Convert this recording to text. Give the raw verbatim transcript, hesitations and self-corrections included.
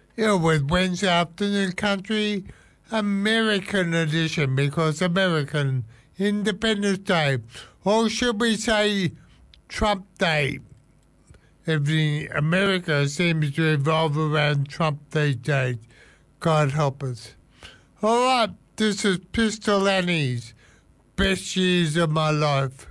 Yeah, with Wednesday afternoon country, American edition, because American Independence Day. Or should we say Trump Day? Everything America seems to revolve around Trump these days. God help us. All right, this is Pistol Annie's Best Years of My Life.